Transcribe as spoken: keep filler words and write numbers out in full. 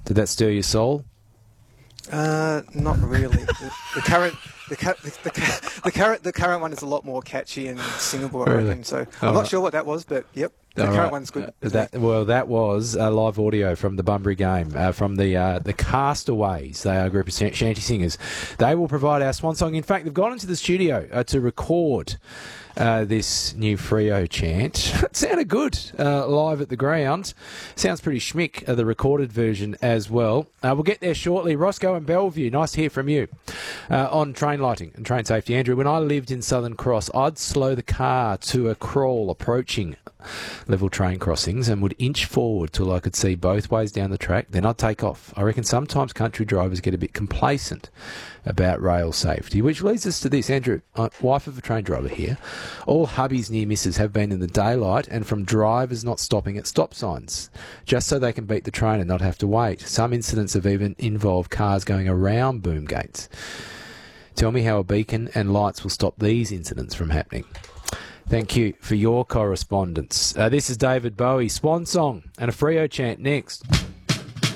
Did that stir your soul? Uh, not really. the, the current, the, the, the, the current, the current one is a lot more catchy and singable, I Really? reckon. So All I'm not right. sure what that was, but yep, the All current right. one's good. Uh, that, well, that was uh, live audio from the Bunbury game, uh, from the uh, the Castaways. They are a group of sh- shanty singers. They will provide our swan song. In fact, they've gone into the studio uh, to record uh, this new Freo chant. It sounded good uh, live at the ground. Sounds pretty schmick, uh, the recorded version as well. Uh, we'll get there shortly. Roscoe and Bellevue, nice to hear from you uh, on train lighting and train safety. Andrew, when I lived in Southern Cross, I'd slow the car to a crawl approaching level train crossings and would inch forward till I could see both ways down the track. Then I'd take off. I reckon sometimes country drivers get a bit complacent about rail safety, which leads us to this. Andrew, uh, wife of a train driver here. All hubbies near misses have been in the daylight and from drivers not stopping at stop signs, just so they can beat the train and not have to wait. Some incidents have even involved cars going around boom gates. Tell me how a beacon and lights will stop these incidents from happening. Thank you for your correspondence. Uh, this is David Bowie, Swan Song, and a Freo chant next.